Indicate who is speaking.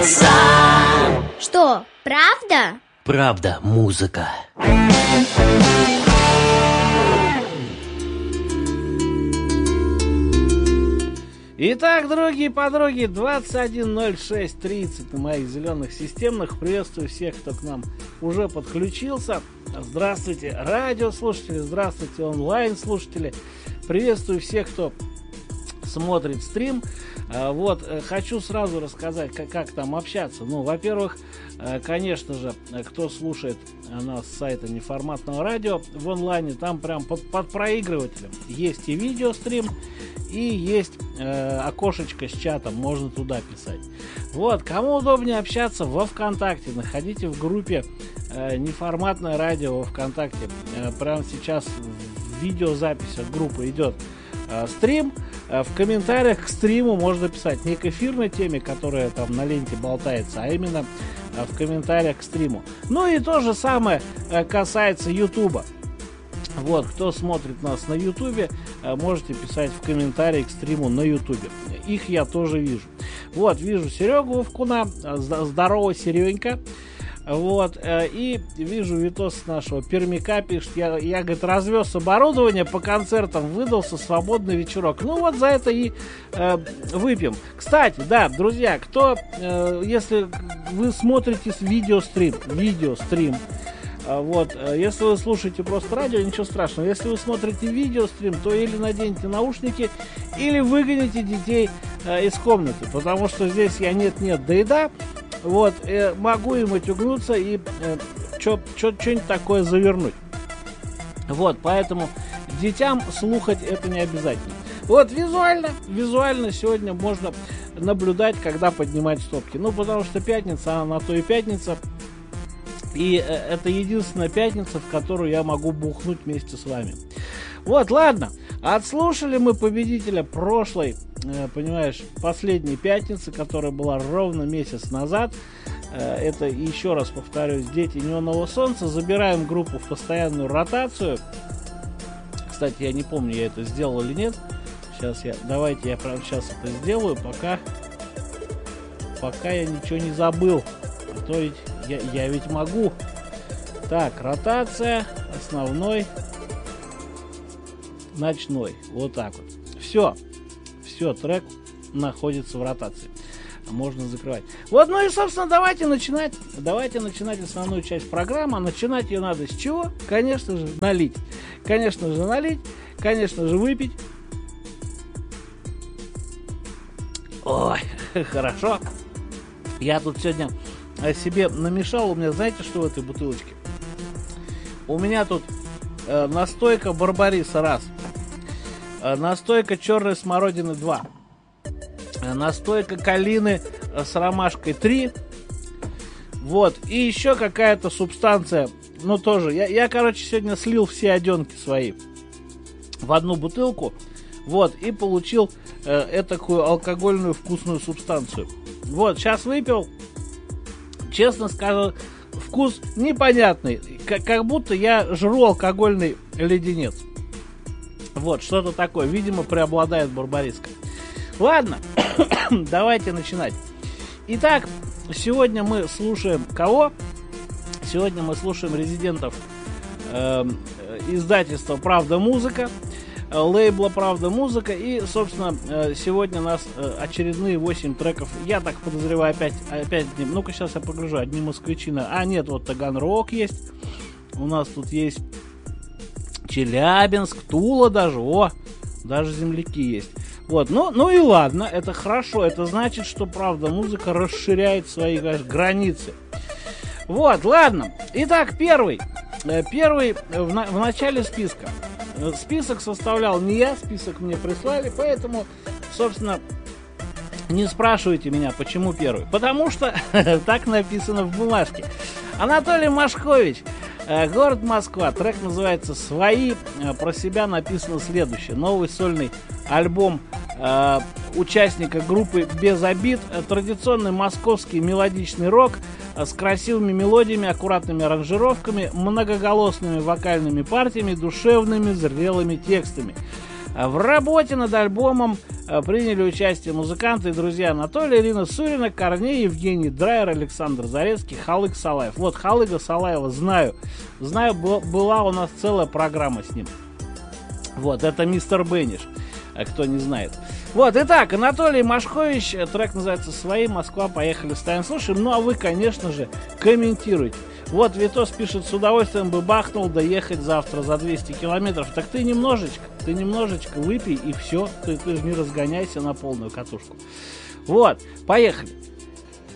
Speaker 1: голоса.
Speaker 2: Что, правда?
Speaker 1: Правда, музыка.
Speaker 3: Итак, дорогие подруги, 21:06:30 на моих зеленых системных. Приветствую всех, кто к нам уже подключился. Здравствуйте, радиослушатели, здравствуйте, онлайн-слушатели. Приветствую всех, кто смотрит стрим. Вот, хочу сразу рассказать, как там общаться. Ну, во-первых, конечно же, кто слушает нас с сайта Неформатного радио в онлайне, там прям под проигрывателем есть и видеострим, и есть окошечко с чатом, можно туда писать. Вот, кому удобнее общаться во ВКонтакте, находите в группе Неформатное радио во ВКонтакте. Прямо сейчас в видеозаписях группы идет стрим. В комментариях к стриму можно писать не к эфирной теме, которая там на ленте болтается, а именно в комментариях к стриму. Ну и то же самое касается Ютуба. Вот, кто смотрит нас на Ютубе, можете писать в комментарии к стриму на Ютубе. Их я тоже вижу. Вот, вижу Серегу Вовкуна. Здорово, Серенька. Вот, и вижу Витос нашего Пермяка пишет, я говорит, развез оборудование по концертам, выдался свободный вечерок. Ну вот за это и выпьем. Кстати, да, друзья, кто, если вы смотрите видеострим, вот, если вы слушаете просто радио, ничего страшного. Если вы смотрите видеострим, то или наденьте наушники, или выгоните детей из комнаты, потому что здесь я нет-нет, да и да. Вот, могу им отюгнуться и что-нибудь такое завернуть. Вот, поэтому детям слухать это не обязательно. Вот, визуально сегодня можно наблюдать, когда поднимать стопки. Ну, потому что пятница, она на то и пятница. И это единственная пятница, в которую я могу бухнуть вместе с вами. Вот, ладно, отслушали мы победителя прошлой, понимаешь, последней пятницы, которая была ровно месяц назад. Это, еще раз повторюсь, Дети Неонового Солнца. Забираем группу в постоянную ротацию. Кстати, я не помню, я это сделал или нет. Давайте я прямо сейчас это сделаю, пока я ничего не забыл. А то ведь я ведь могу. Так, ротация, основной, ночной. Вот так вот. Все, трек находится в ротации. Можно закрывать. Вот, ну и, собственно, давайте начинать основную часть программы. Начинать ее надо с чего? Конечно же, налить. Конечно же, выпить. Ой, хорошо. Я тут сегодня себе намешал. У меня, знаете, что в этой бутылочке? У меня тут настойка барбариса раз. Настойка черной смородины 2. Настойка калины с ромашкой 3. Вот. И еще какая-то субстанция. Ну, тоже. Я, короче, сегодня слил все оденки свои в одну бутылку. Вот. И получил этакую алкогольную вкусную субстанцию. Вот. Сейчас выпил. Честно скажу, вкус непонятный. Как будто я жру алкогольный леденец. Вот, что-то такое. Видимо, преобладает барбариска. Ладно, давайте начинать. Итак, сегодня мы слушаем кого? Сегодня мы слушаем резидентов издательства «Правда Музыка», лейбла «Правда Музыка». И, собственно, сегодня у нас очередные 8 треков. Я так подозреваю, опять ну-ка, сейчас я погружу. Одни москвичи. нет, вот Таганрог есть. У нас тут есть Челябинск, Тула даже. Даже земляки есть. Вот, ну и ладно, это хорошо. Это значит, что «Правда Музыка» расширяет свои, конечно, границы. Вот, ладно. Итак, первый в начале списка. Список составлял не я, список мне прислали, поэтому, собственно, не спрашивайте меня, почему первый. Потому что так написано в бумажке. Анатолий Машкович, город Москва. Трек называется «Свои». Про себя написано следующее. Новый сольный альбом участника группы «Без обид». Традиционный московский мелодичный рок с красивыми мелодиями, аккуратными аранжировками, многоголосными вокальными партиями, душевными, зрелыми текстами. В работе над альбомом приняли участие музыканты и друзья Анатолия, Ирина Сурина, Корней, Евгений Драйер, Александр Зарецкий, Халык Салаев. Вот Халыга Салаева знаю, была у нас целая программа с ним. Вот, это мистер Бенниш, кто не знает. Вот, итак, Анатолий Машкович, трек называется «Свои», Москва, поехали, ставим, слушаем. Ну, а вы, конечно же, комментируйте. Вот, Витос пишет, с удовольствием бы бахнул доехать завтра за 200 километров. Так ты немножечко выпей и все, ты же не разгоняйся на полную катушку. Вот, поехали.